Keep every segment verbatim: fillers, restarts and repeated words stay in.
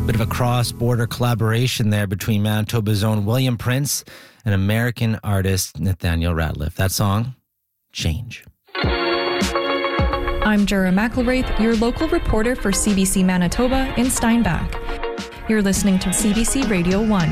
Bit of a cross-border collaboration there between Manitoba's own William Prince and American artist Nathaniel Rateliff. That song, Change. I'm Jura McElwraith, your local reporter for C B C Manitoba in Steinbach. You're listening to C B C Radio one.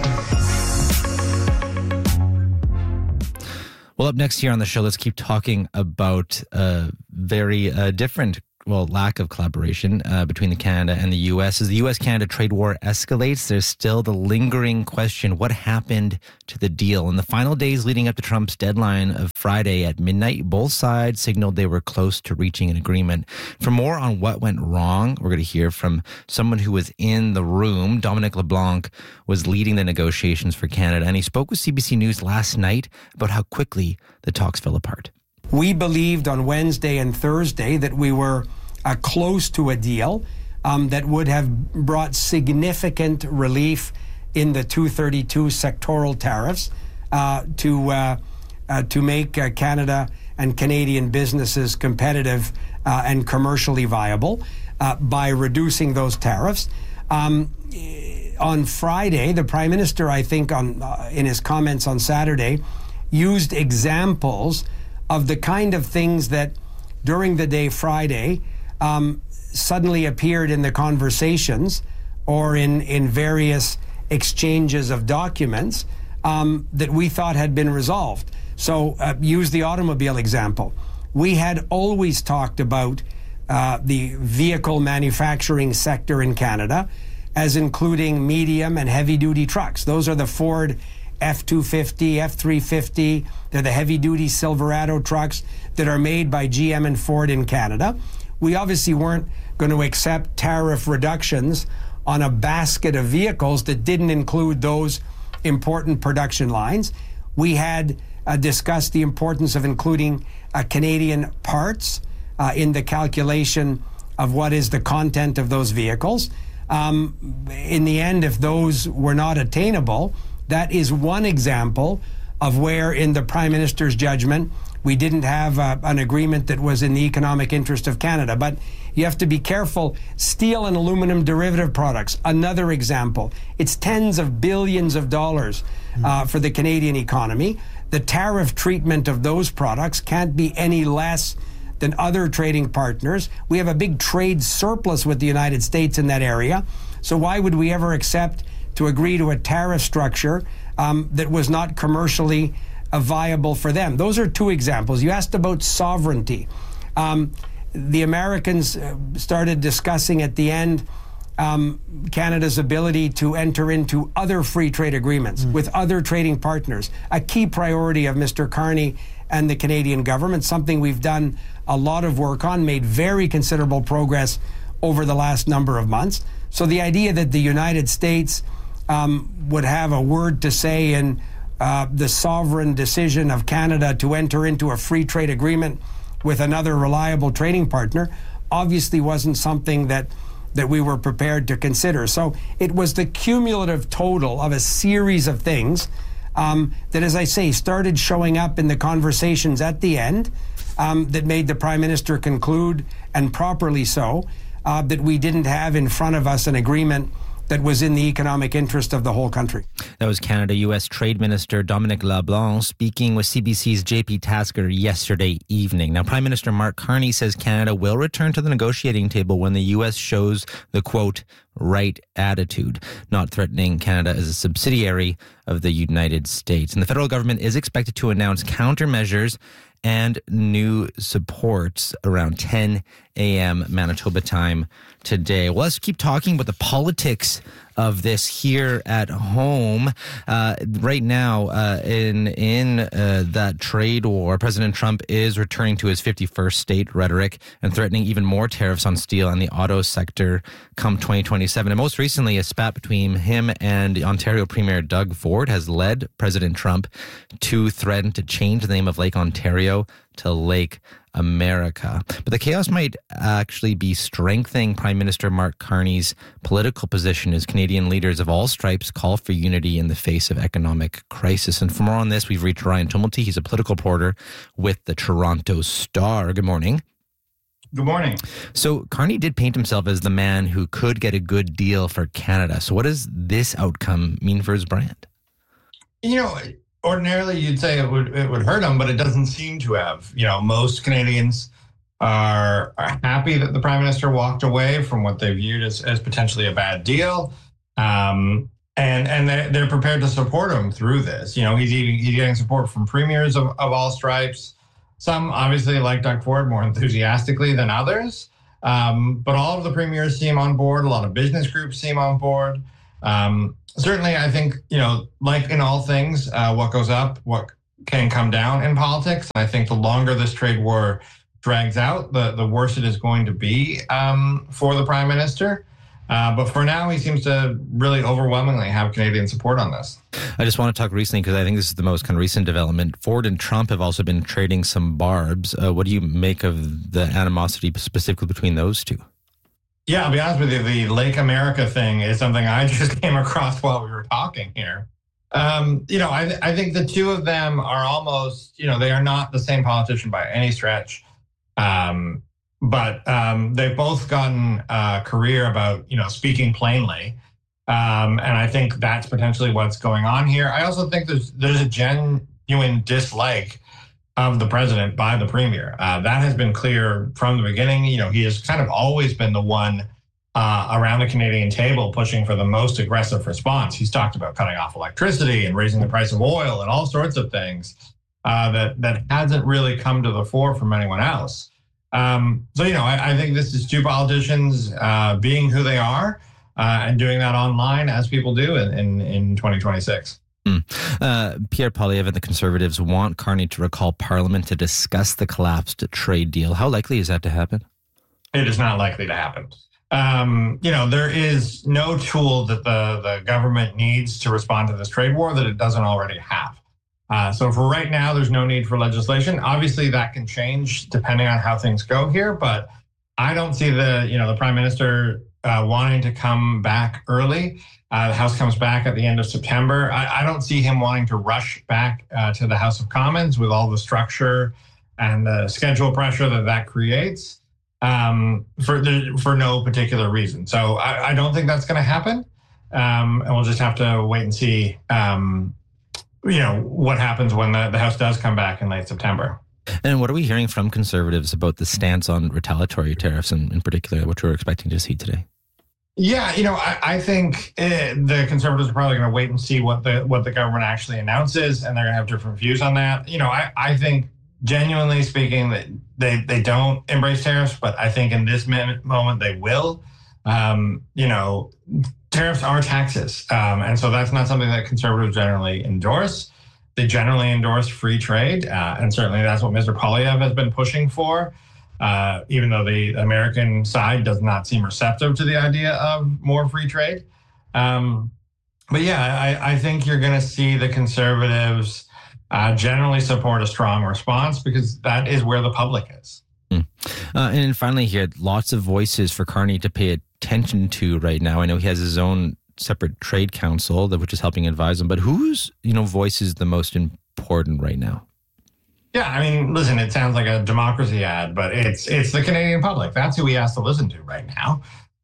Well, up next here on the show, let's keep talking about a very uh, different well, lack of collaboration uh, between the Canada and the U S. As the U S-Canada trade war escalates, there's still the lingering question, what happened to the deal? In the final days leading up to Trump's deadline of Friday at midnight, both sides signaled they were close to reaching an agreement. For more on what went wrong, we're going to hear from someone who was in the room. Dominic LeBlanc was leading the negotiations for Canada, and he spoke with C B C News last night about how quickly the talks fell apart. We believed on Wednesday and Thursday that we were uh, close to a deal um, that would have brought significant relief in the two thirty-two sectoral tariffs uh, to uh, uh, to make uh, Canada and Canadian businesses competitive uh, and commercially viable uh, by reducing those tariffs. Um, on Friday, the Prime Minister, I think, on uh, in his comments on Saturday, used examples of the kind of things that during the day Friday um, suddenly appeared in the conversations or in, in various exchanges of documents um, that we thought had been resolved. So uh, use the automobile example. We had always talked about uh, the vehicle manufacturing sector in Canada as including medium and heavy-duty trucks. Those are the Ford F two fifty, F three fifty, they're the heavy-duty Silverado trucks that are made by G M and Ford in Canada. We obviously weren't going to accept tariff reductions on a basket of vehicles that didn't include those important production lines. We had uh, discussed the importance of including uh, Canadian parts uh, in the calculation of what is the content of those vehicles. Um, in the end, if those were not attainable, that is one example of where, in the Prime Minister's judgment, we didn't have uh, an agreement that was in the economic interest of Canada. But you have to be careful. Steel and aluminum derivative products, another example. It's tens of billions of dollars uh, for the Canadian economy. The tariff treatment of those products can't be any less than other trading partners. We have a big trade surplus with the United States in that area. So why would we ever accept to agree to a tariff structure um, that was not commercially uh, viable for them? Those are two examples. You asked about sovereignty. Um, the Americans uh, started discussing at the end um, Canada's ability to enter into other free trade agreements mm. with other trading partners, a key priority of Mister Carney and the Canadian government, something we've done a lot of work on, made very considerable progress over the last number of months. So the idea that the United States um, would have a word to say in uh, the sovereign decision of Canada to enter into a free trade agreement with another reliable trading partner obviously wasn't something that that we were prepared to consider. So it was the cumulative total of a series of things um, that, as I say, started showing up in the conversations at the end um, that made the Prime Minister conclude, and properly so, uh, that we didn't have in front of us an agreement that was in the economic interest of the whole country. That was Canada U S Trade Minister Dominic LeBlanc speaking with C B C's J P Tasker yesterday evening. Now, Prime Minister Mark Carney says Canada will return to the negotiating table when the U S shows the, quote, right attitude, not threatening Canada as a subsidiary of the United States. And the federal government is expected to announce countermeasures and new supports around ten a.m. Manitoba time today. Well, let's keep talking about the politics of this here at home. Uh, right now, uh, in in uh, that trade war, President Trump is returning to his fifty-first state rhetoric and threatening even more tariffs on steel and the auto sector come twenty twenty-seven. And most recently, a spat between him and Ontario Premier Doug Ford has led President Trump to threaten to change the name of Lake Ontario to Lake America. But the chaos might actually be strengthening Prime Minister Mark Carney's political position as Canadian leaders of all stripes call for unity in the face of economic crisis. And for more on this, we've reached Ryan Tumulty. He's a political reporter with the Toronto Star. Good morning. Good morning. So Carney did paint himself as the man who could get a good deal for Canada. So what does this outcome mean for his brand? You know, ordinarily you'd say it would it would hurt him, but it doesn't seem to have. You know, most Canadians are, are happy that the Prime Minister walked away from what they viewed as, as potentially a bad deal. Um, and and they're, they're prepared to support him through this. You know, he's, he's getting support from premiers of, of all stripes. Some obviously, like Doug Ford, more enthusiastically than others. Um, but all of the premiers seem on board. A lot of business groups seem on board. Um, certainly, I think, you know, like in all things, uh, what goes up, what can come down in politics. I think the longer this trade war drags out, the, the worse it is going to be um, for the Prime Minister. Uh, but for now, he seems to really overwhelmingly have Canadian support on this. I just want to talk recently, because I think this is the most kind of recent development. Ford and Trump have also been trading some barbs. Uh, what do you make of the animosity specifically between those two? Yeah, I'll be honest with you, the Lake America thing is something I just came across while we were talking here. Um, you know, I, th- I think the two of them are almost, you know, they are not the same politician by any stretch. Um, but um, they've both gotten a career about, you know, speaking plainly. Um, and I think that's potentially what's going on here. I also think there's there's a genuine dislike of the president by the premier. Uh, that has been clear from the beginning. You know, he has kind of always been the one uh, around the Canadian table pushing for the most aggressive response. He's talked about cutting off electricity and raising the price of oil and all sorts of things uh, that, that hasn't really come to the fore from anyone else. Um, so, you know, I, I think this is two politicians uh, being who they are uh, and doing that online as people do in, in, in twenty twenty-six. Mm. Uh, Pierre Poilievre and the Conservatives want Carney to recall Parliament to discuss the collapsed trade deal. How likely is that to happen? It is not likely to happen. Um, you know, there is no tool that the, the government needs to respond to this trade war that it doesn't already have. Uh, so for right now, there's no need for legislation. Obviously, that can change depending on how things go here. But I don't see the, you know, the Prime Minister uh, wanting to come back early. Uh, the House comes back at the end of September. I, I don't see him wanting to rush back uh, to the House of Commons with all the structure and the schedule pressure that that creates um, for the, for no particular reason. So I, I don't think that's going to happen. Um, and we'll just have to wait and see, um, you know, what happens when the, the House does come back in late September. And what are we hearing from Conservatives about the stance on retaliatory tariffs, in, in particular, what we're expecting to see today? Yeah, you know, I, I think it, the Conservatives are probably going to wait and see what the what the government actually announces, and they're going to have different views on that. You know, I, I think, genuinely speaking, that they, they don't embrace tariffs, but I think in this moment they will. Um, you know, tariffs are taxes, um, and so that's not something that Conservatives generally endorse. They generally endorse free trade, uh, and certainly that's what Mister Poilievre has been pushing for. Uh, even though the American side does not seem receptive to the idea of more free trade. Um, but yeah, I, I think you're going to see the Conservatives uh, generally support a strong response because that is where the public is. Mm. Uh, and then finally here, lots of voices for Carney to pay attention to right now. I know he has his own separate trade council, that which is helping advise him, but whose, you know, voice is the most important right now? Yeah, I mean, listen, it sounds like a democracy ad, but it's it's the Canadian public. That's who he has to listen to right now.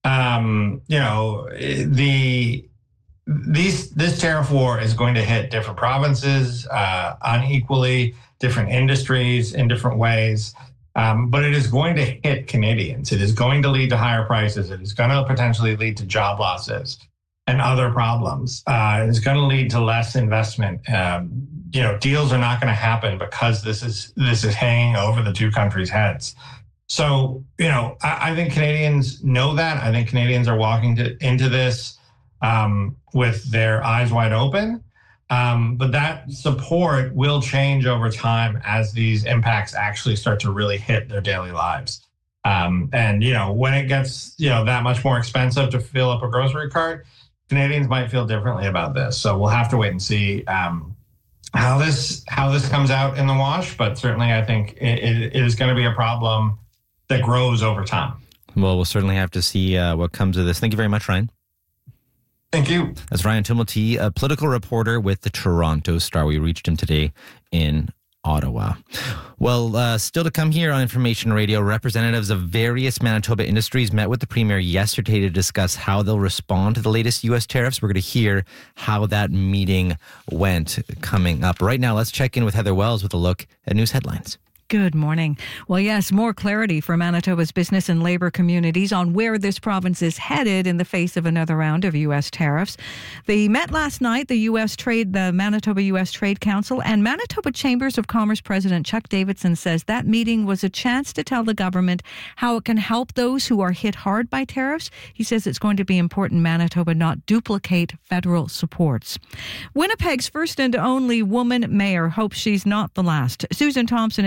Um, you know, the these this tariff war is going to hit different provinces uh, unequally, different industries in different ways, um, but it is going to hit Canadians. It is going to lead to higher prices. It is going to potentially lead to job losses and other problems. Uh, it's going to lead to less investment. Um, you know, deals are not going to happen because this is this is hanging over the two countries' heads. So, you know, I, I think Canadians know that. I think Canadians are walking to, into this um, with their eyes wide open. Um, but that support will change over time as these impacts actually start to really hit their daily lives. Um, and, you know, when it gets, you know, that much more expensive to fill up a grocery cart, Canadians might feel differently about this. So we'll have to wait and see um, how this how this comes out in the wash. But certainly I think it, it is going to be a problem that grows over time. Well, we'll certainly have to see uh, what comes of this. Thank you very much, Ryan. Thank you. That's Ryan Tumulty, a political reporter with the Toronto Star. We reached him today in Ottawa. Well, uh, still to come here on Information Radio, representatives of various Manitoba industries met with the Premier yesterday to discuss how they'll respond to the latest U S tariffs. We're going to hear how that meeting went coming up. Right now, let's check in with Heather Wells with a look at news headlines. Good morning. Well, yes, more clarity for Manitoba's business and labor communities on where this province is headed in the face of another round of U S tariffs. They met last night, the U S Trade, the Manitoba U S Trade Council, and Manitoba Chambers of Commerce President Chuck Davidson says that meeting was a chance to tell the government how it can help those who are hit hard by tariffs. He says it's going to be important Manitoba not duplicate federal supports. Winnipeg's first and only woman mayor hopes she's not the last. Susan Thompson